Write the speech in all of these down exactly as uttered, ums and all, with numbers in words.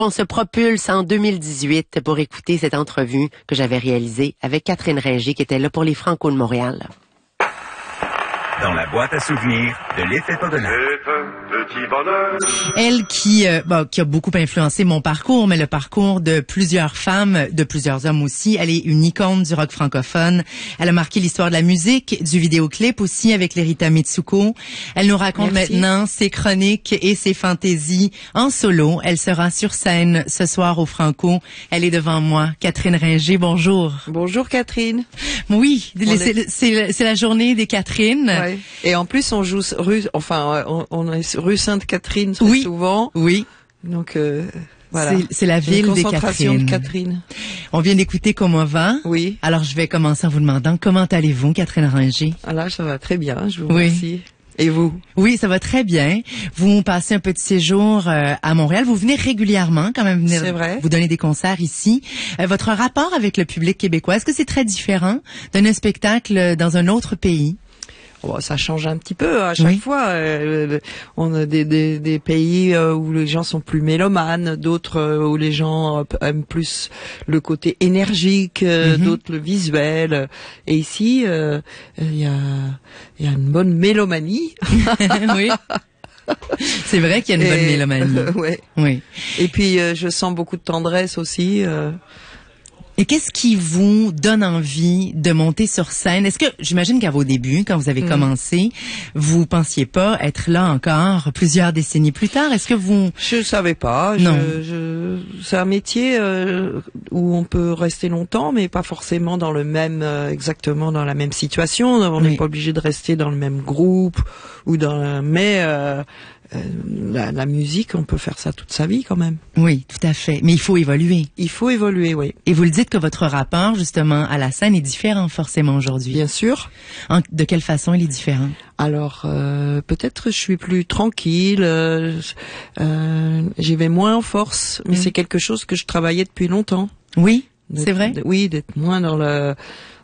On se propulse en deux mille dix-huit pour écouter cette entrevue que j'avais réalisée avec Catherine Ringer qui était là pour les Franco de Montréal. Dans la boîte à souvenirs de l'effet Podenac. Petit bonheur. Elle qui, euh, bon, qui a beaucoup influencé mon parcours, mais le parcours de plusieurs femmes, de plusieurs hommes aussi. Elle est une icône du rock francophone. Elle a marqué l'histoire de la musique, du vidéoclip aussi avec l'Erita Mitsuko. Elle nous raconte Merci. maintenant ses chroniques et ses fantaisies en solo. Elle sera sur scène ce soir au Franco. Elle est devant moi, Catherine Ringer. Bonjour. Bonjour Catherine. Oui, On c'est est- c'est c'est la journée des Catherine. Ouais. Et en plus on joue rue, enfin on, on est rue Sainte-Catherine très Oui. souvent. Oui. Donc euh, voilà. C'est- c'est la Une ville des concentration Catherine. de Catherine. On vient d'écouter Comment va. Oui. Alors, je vais commencer en vous demandant comment allez-vous, Catherine Ringer? Ah là ça va très bien. Je vous Oui. remercie. Et vous? Oui, ça va très bien. Vous passez un petit séjour euh, à Montréal. Vous venez régulièrement quand même venir C'est vrai. vous donner des concerts ici. Euh, votre rapport avec le public québécois, est-ce que c'est très différent d'un spectacle dans un autre pays? Oh, ça change un petit peu à chaque Oui. fois. Euh, on a des, des, des pays euh, où les gens sont plus mélomanes, d'autres euh, où les gens euh, aiment plus le côté énergique, euh, Mhm. d'autres le visuel. Et ici, euh, il y a, il y a une bonne mélomanie. Oui. C'est vrai qu'il y a une bonne Et- mélomanie. ouais. Oui. Et puis euh, je sens beaucoup de tendresse aussi. euh. Et qu'est-ce qui vous donne envie de monter sur scène? Est-ce que, j'imagine qu'à vos débuts, quand vous avez Mm. commencé, vous pensiez pas être là encore plusieurs décennies plus tard? Est-ce que vous... Je savais pas. Non. Je, je, c'est un métier euh, où on peut rester longtemps, mais pas forcément dans le même, euh, exactement dans la même situation. On n'est Oui. pas obligé de rester dans le même groupe ou dans. le- Mais euh, euh, la, la musique, on peut faire ça toute sa vie quand même. Oui, tout à fait. Mais il faut évoluer. Il faut évoluer, oui. Et vous le dites que votre rapport, justement, à la scène est différent forcément aujourd'hui. Bien sûr. En- de quelle façon il est différent? Alors euh, peut-être je suis plus tranquille, euh, euh, j'y vais moins en force, mais Mm. c'est quelque chose que je travaillais depuis longtemps. Oui, D'être- c'est vrai? de- oui, d'être moins dans le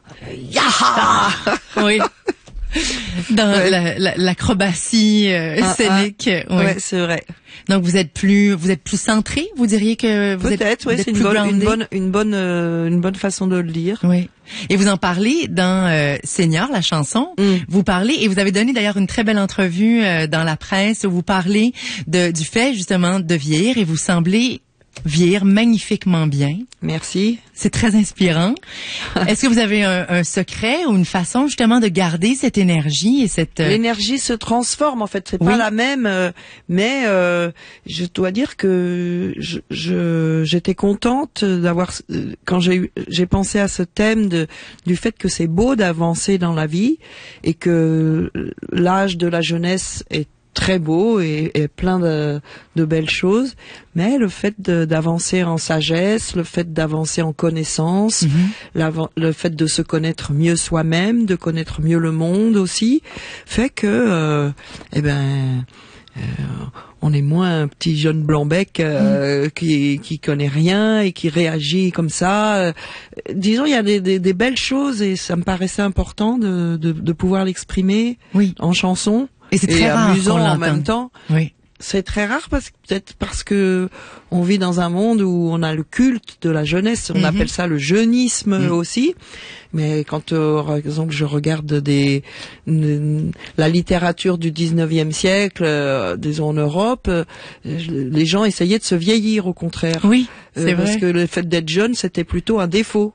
yaha. Oui. Dans Ouais. la- la- l'acrobatie euh, Ah, ah. scénique. Oui. Ouais, c'est vrai. Donc vous êtes plus, vous êtes plus centré, vous diriez que vous êtes, Peut-être, vous ouais, êtes c'est une plus bonne, une groundé? bonne, une bonne, euh, une bonne façon de le dire. Oui. Et vous en parlez dans euh, Senior, la chanson. Mm. Vous parlez, et vous avez donné d'ailleurs une très belle entrevue euh, dans la presse où vous parlez de, du fait justement de vieillir et vous semblez vieillir magnifiquement bien. Merci. C'est très inspirant. Est-ce que vous avez un, un secret ou une façon justement de garder cette énergie et cette... euh, L'énergie se transforme en fait, c'est Oui. pas la même, euh, mais euh, je dois dire que je, je- j'étais contente d'avoir euh, quand j'ai eu- j'ai pensé à ce thème de du fait que c'est beau d'avancer dans la vie et que l'âge de la jeunesse est très beau et, et plein de, de belles choses, mais le fait de- d'avancer en sagesse, le fait d'avancer en connaissance, Mhm. l'avan- le fait de se connaître mieux soi-même, de connaître mieux le monde aussi, fait que, euh, eh ben, euh, on est moins un petit jeune blanc-bec euh, qui qui connaît rien et qui réagit comme ça. Euh, disons, il y a des, des, des belles choses et ça me paraissait important de, de, de pouvoir l'exprimer Oui. en chanson. Et c'est Et très rare amusant qu'on en l'entende. même temps. Oui. C'est très rare parce que peut-être parce que on vit dans un monde où on a le culte de la jeunesse, on Mhm. appelle ça le jeunisme Mhm. aussi. Mais quand euh, par exemple je regarde des une- la littérature du dix-neuvième siècle, euh, disons en Europe, euh, je- les gens essayaient de se vieillir au contraire. Oui, Euh, c'est parce vrai. que le fait d'être jeune, c'était plutôt un défaut.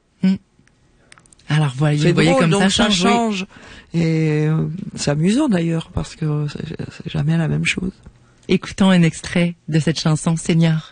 Alors voyez, C'est vous voyez drôle, comme donc ça ça change. oui. change. Et euh, c'est amusant d'ailleurs parce que c'est c'est jamais la même chose. Écoutons un extrait de cette chanson Seigneur.